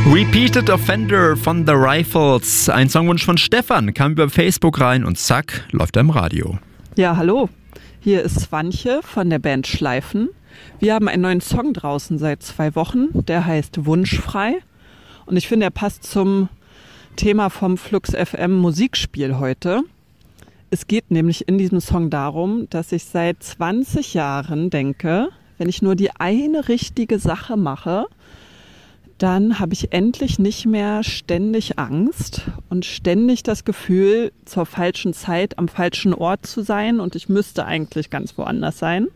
Repeated Offender von The Rifles. Ein Songwunsch von Stefan kam über Facebook rein und zack, läuft er im Radio. Ja, hallo. Hier ist Swantje von der Band Schleifen. Wir haben einen neuen Song draußen seit 2 Wochen. Der heißt Wunschfrei. Und ich finde, er passt zum Thema vom Flux FM Musikspiel heute. Es geht nämlich in diesem Song darum, dass ich seit 20 Jahren denke, wenn ich nur die eine richtige Sache mache, dann habe ich endlich nicht mehr ständig Angst und ständig das Gefühl, zur falschen Zeit am falschen Ort zu sein und ich müsste eigentlich ganz woanders sein.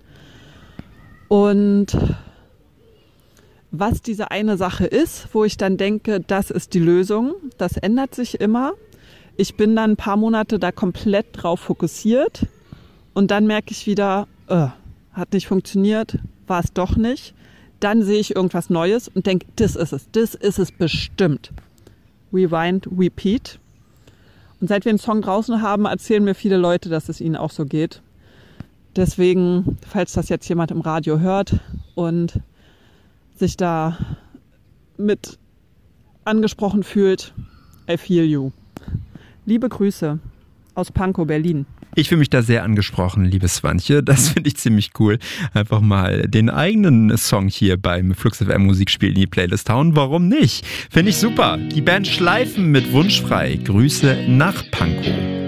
Und was diese eine Sache ist, wo ich dann denke, das ist die Lösung, das ändert sich immer. Ich bin dann ein paar Monate da komplett drauf fokussiert und dann merke ich wieder, hat nicht funktioniert, war es doch nicht. Dann sehe ich irgendwas Neues und denke, das ist es bestimmt. Rewind, repeat. Und seit wir den Song draußen haben, erzählen mir viele Leute, dass es ihnen auch so geht. Deswegen, falls das jetzt jemand im Radio hört und sich da mit angesprochen fühlt, I feel you. Liebe Grüße aus Pankow, Berlin. Ich fühle mich da sehr angesprochen, liebe Swantje. Das finde ich ziemlich cool. Einfach mal den eigenen Song hier beim Flux FM Musikspiel in die Playlist hauen. Warum nicht? Finde ich super. Die Band Schleifen mit Wunschfrei. Grüße nach Pankow.